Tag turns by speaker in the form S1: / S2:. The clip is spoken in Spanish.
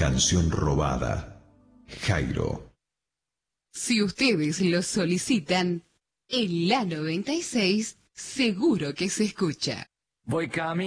S1: canción robada. Jairo.
S2: Si ustedes lo solicitan, en la 96 seguro que se escucha.
S3: Voy camino.